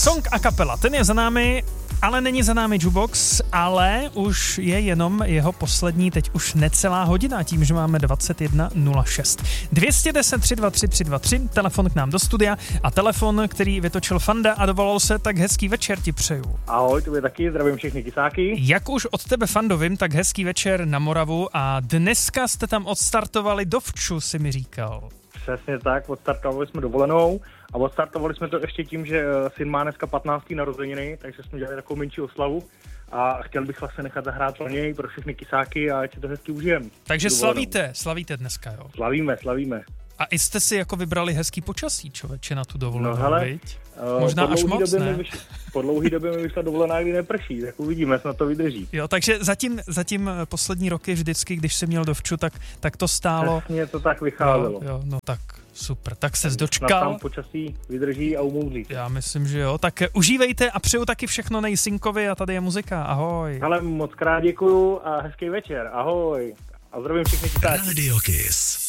Song a kapela, ten je za námi, ale není za námi Jukebox, ale už je jenom jeho poslední, teď už necelá hodina, tím, že máme 21:06. 210 323 323, telefon k nám do studia a telefon, který vytočil Fanda a dovolal se, tak hezký večer ti přeju. Ahoj, tobě taky, zdravím všechny kysáky. Jak už od tebe, Fando, vím, tak hezký večer na Moravu a dneska jste tam odstartovali dovču, si mi říkal. Přesně tak, odstartovali jsme dovolenou a odstartovali jsme to ještě tím, že syn má dneska 15. narozeniny, takže jsme dělali takovou menší oslavu a chtěl bych vlastně nechat zahrát pro něj, pro všechny kysáky a ať si to hezky užijem. Takže slavíte dneska, jo? Slavíme. A i jste si jako vybrali hezký počasí, člověče, na tu dovolenou, no, hele, viď? Možná až moc, ne? Po dlouhý době mi vyšla dovolená, kdy neprší, tak uvidíme, jestli na to vydrží. Jo, takže zatím poslední roky vždycky, když jsem měl dovču, tak to stálo. Přesně to tak vycházelo. Jo, no tak super, tak ses dočkal. Tam počasí vydrží a umoudří. Já myslím, že jo, tak užívejte a přeju taky všechno nejsynkovi a tady je muzika, ahoj. Ale moc krát děkuju a hezký večer, ahoj. A zdravím všechny kysáky. Radio Kiss.